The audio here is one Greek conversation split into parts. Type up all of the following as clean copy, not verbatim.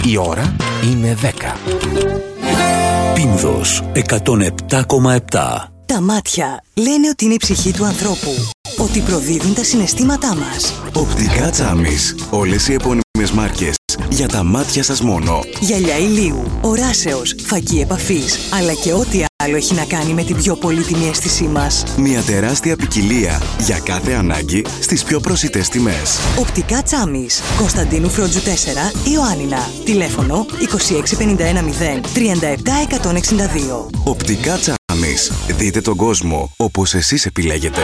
Η ώρα είναι 10. Πίνδος 107,7. Τα μάτια λένε ότι είναι η ψυχή του ανθρώπου, ότι προδίδουν τα συναισθήματά μας. Οπτικά Τσάμις. Όλες οι επώνυμες μάρκες για τα μάτια σας μόνο. Γυαλιά ηλίου, οράσεως, φακή επαφής, αλλά και ό,τι άλλο έχει να κάνει με την πιο πολύτιμη αίσθησή μας. Μια τεράστια ποικιλία για κάθε ανάγκη στις πιο προσιτές τιμές. Οπτικά Τσάμις. Κωνσταντίνου Φρόντζου 4, Ιωάννινα. Τηλέφωνο 26510 37162. Οπτικά Τσάμις. Δείτε τον κόσμο όπως εσείς επιλέγετε.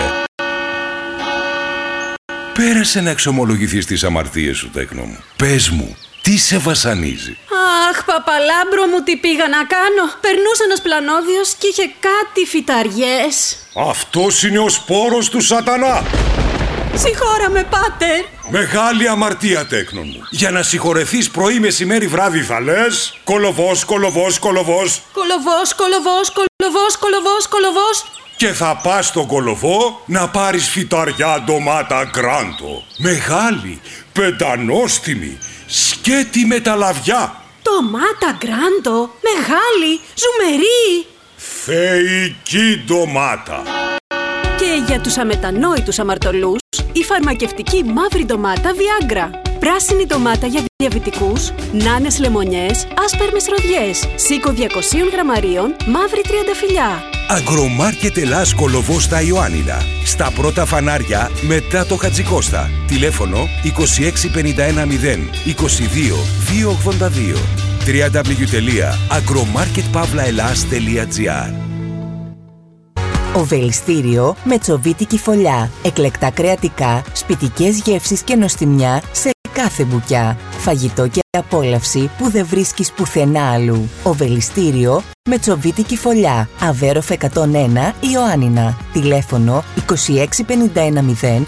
Πέρασε να εξομολογηθείς τις αμαρτίες σου, τέκνο μου. Πες μου, τι σε βασανίζει? Αχ, παπαλάμπρο μου, τι πήγα να κάνω. Περνούσε ένας πλανόδιος και είχε κάτι φυταριές. Αυτός είναι ο σπόρος του σατανά. Συγχώραμε, πάτερ. Μεγάλη αμαρτία, τέκνο μου. Για να συγχωρεθείς πρωί, μεσημέρι, βράδυ θα λες κολοβός, κολοβός, κολοβός. Κολοβός, κολοβός, κολοβός, κολοβός, κολοβός. Και θα πας στον κολοβό να πάρεις φυταριά ντομάτα γκράντο. Μεγάλη, πεντανόστιμη, σκέτη με τα λαβιά. Ντομάτα γκράντο, μεγάλη, ζουμερή. Θεϊκή ντομάτα. Και για τους αμετανόητους αμαρτωλούς, η φαρμακευτική μαύρη ντομάτα Viagra. Πράσινη ντομάτα για διαβητικούς, νάνες λεμονιές, άσπερμες ροδιές. Σίκο 200 γραμμαρίων, μαύρη τριανταφυλλιά. Αγρομάρκετ Ελλάς Κολοβός στα Ιωάννινα. Στα πρώτα φανάρια μετά το Χατζικώστα. Τηλέφωνο 26510 22 282. www.agromarketpavlaelas.gr. Οβελιστήριο με τσοβίτικη φωλιά. Εκλεκτά κρεατικά, σπιτικές γεύσεις και νοστιμιά σε κάθε μπουκιά. Φαγητό και απόλαυση που δεν βρίσκεις πουθενά αλλού. Οβελιστήριο με τσοβίτικη φωλιά. Αβέροφ 101 Ιωάννινα. Τηλέφωνο 26510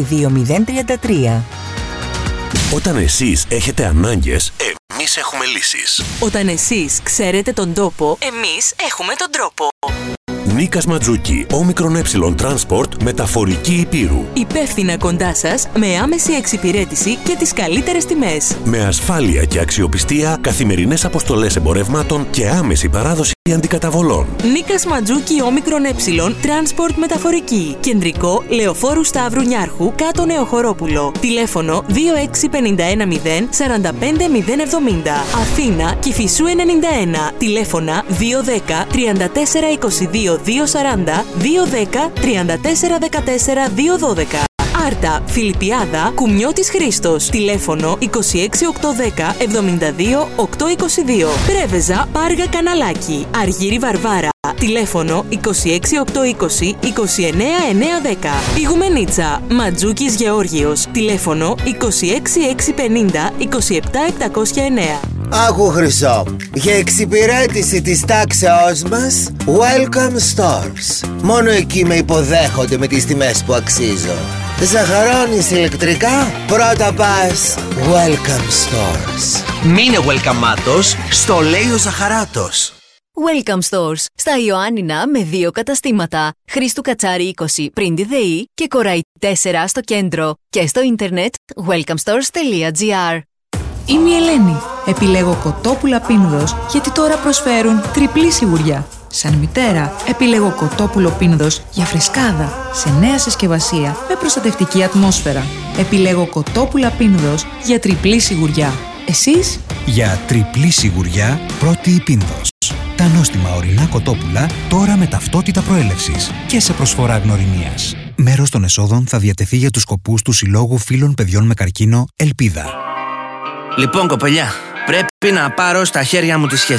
22033. Όταν εσείς έχετε ανάγκες, εμείς έχουμε λύσεις. Όταν εσείς ξέρετε τον τόπο, εμείς έχουμε τον τρόπο. Νίκας Ματζούκη, όμικρον ε Transport, μεταφορική Υπήρου. Υπεύθυνα κοντά σας, με άμεση εξυπηρέτηση και τις καλύτερες τιμές. Με ασφάλεια και αξιοπιστία, καθημερινές αποστολές εμπορευμάτων και άμεση παράδοση αντικαταβολών. Νίκας Ματζούκη, όμικρον ε Transport, μεταφορική. Κεντρικό, Λεωφόρου Σταύρου Νιάρχου, κάτω Νεοχωρόπουλο. Τηλέφωνο 26510 45070. Αθήνα, Κηφισού 91. Τηλέφωνα 210 34 22 240 210 34 14 212. Άρτα, Φιλιππιάδα, Κουμιώτης Χρήστος. Τηλέφωνο 26810 72 822. Πρέβεζα, Πάργα Καναλάκι. Αργύρι Βαρβάρα. Τηλέφωνο 26820 29910. Ιγουμενίτσα, Ματζούκης Γεώργιος. Τηλέφωνο 26650 27709. Άκου Χρυσό, για εξυπηρέτηση της τάξεώς μας, Welcome Stores. Μόνο εκεί με υποδέχονται με τις τιμές που αξίζω. Ζαχαρώνεις ηλεκτρικά, πρώτα πας Welcome Stores. Μείνε welcome-άτος, στο λέει ο Ζαχαράτος. Welcome Stores, στα Ιωάννινα με 2 καταστήματα. Χρήστου Κατσάρη 20 πριν τη ΔΕΗ και Κοραϊ 4 στο κέντρο. Και στο ίντερνετ welcomestores.gr. Είμαι η Ελένη. Επιλέγω κοτόπουλα Πίνδος γιατί τώρα προσφέρουν τριπλή σιγουριά. Σαν μητέρα, επιλέγω κοτόπουλο Πίνδος για φρεσκάδα, σε νέα συσκευασία με προστατευτική ατμόσφαιρα. Επιλέγω κοτόπουλα Πίνδος για τριπλή σιγουριά. Εσείς? Για τριπλή σιγουριά, πρώτη η Πίνδος. Τα νόστιμα ορεινά κοτόπουλα τώρα με ταυτότητα προέλευσης και σε προσφορά γνωριμίας. Μέρος των εσόδων θα διατεθεί για τους σκοπούς του Συλλόγου Φίλων Παιδιών με Καρκίνο Ελπίδα. Λοιπόν, κοπελιά, πρέπει να πάρω στα χέρια μου τη σχέση.